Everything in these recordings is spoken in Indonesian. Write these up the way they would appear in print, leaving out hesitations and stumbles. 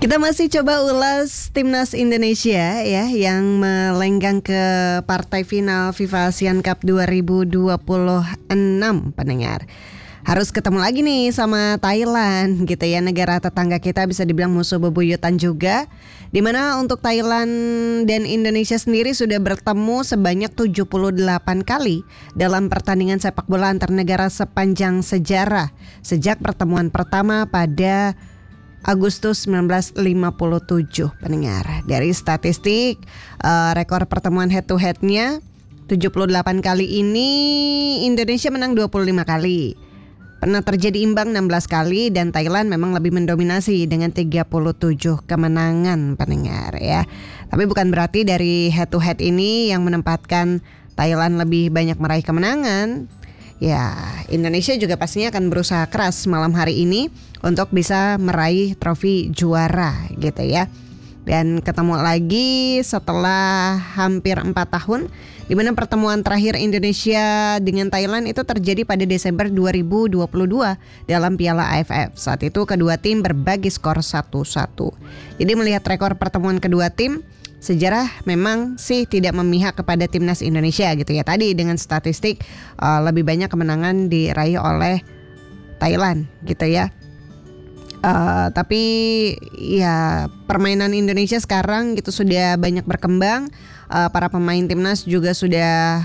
Kita masih coba ulas timnas Indonesia ya yang melenggang ke partai final FIFA Asian Cup 2026 pendengar. Harus ketemu lagi nih sama Thailand gitu ya, negara tetangga kita bisa dibilang musuh bebuyutan juga. Dimana untuk Thailand dan Indonesia sendiri sudah bertemu sebanyak 78 kali dalam pertandingan sepak bola antar negara sepanjang sejarah. Sejak pertemuan pertama pada Agustus 1957 pendengar. Dari statistik rekor pertemuan head to headnya 78 kali ini Indonesia menang 25 kali. Pernah terjadi imbang 16 kali dan Thailand memang lebih mendominasi dengan 37 kemenangan pendengar ya. Tapi bukan berarti dari head to head ini yang menempatkan Thailand lebih banyak meraih kemenangan. Ya, Indonesia juga pastinya akan berusaha keras malam hari ini untuk bisa meraih trofi juara gitu ya. Dan ketemu lagi setelah hampir 4 tahun, di mana pertemuan terakhir Indonesia dengan Thailand itu terjadi pada Desember 2022 dalam Piala AFF. Saat itu kedua tim berbagi skor 1-1. Jadi melihat rekor pertemuan kedua tim, sejarah memang sih tidak memihak kepada timnas Indonesia gitu ya. Tadi dengan statistik lebih banyak kemenangan diraih oleh Thailand gitu ya. Tapi ya permainan Indonesia sekarang gitu sudah banyak berkembang. Para pemain timnas juga sudah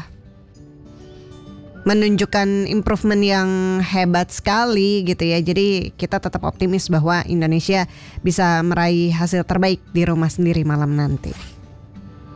menunjukkan improvement yang hebat sekali gitu ya. Jadi kita tetap optimis bahwa Indonesia bisa meraih hasil terbaik di rumah sendiri malam nanti.